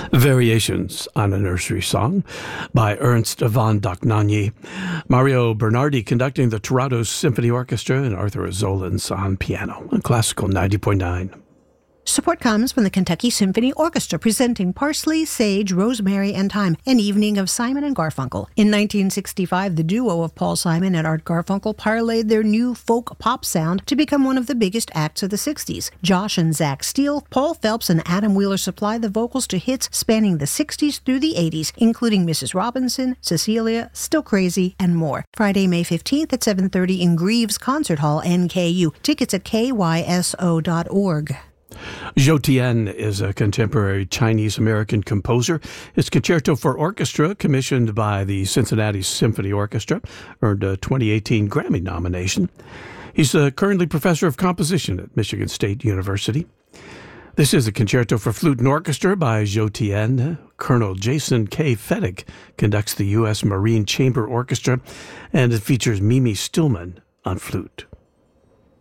Variations on a Nursery Song by Ernst von Dohnanyi. Mario Bernardi conducting the Toronto Symphony Orchestra and Arthur Azolins on piano on Classical 90.9. Support comes from the Kentucky Symphony Orchestra presenting Parsley, Sage, Rosemary, and Thyme, an evening of Simon and Garfunkel. In 1965, the duo of Paul Simon and Art Garfunkel parlayed their new folk pop sound to become one of the biggest acts of the 60s. Josh and Zach Steele, Paul Phelps, and Adam Wheeler supplied the vocals to hits spanning the 60s through the 80s, including Mrs. Robinson, Cecilia, Still Crazy, and more. Friday, May 15th at 7:30 in Greaves Concert Hall, NKU. Tickets at kyso.org. Zhou Tian is a contemporary Chinese-American composer. His concerto for orchestra, commissioned by the Cincinnati Symphony Orchestra, earned a 2018 Grammy nomination. He's currently professor of composition at Michigan State University. This is a concerto for flute and orchestra by Zhou Tian. Colonel Jason K. Fettig conducts the U.S. Marine Chamber Orchestra, and it features Mimi Stillman on flute.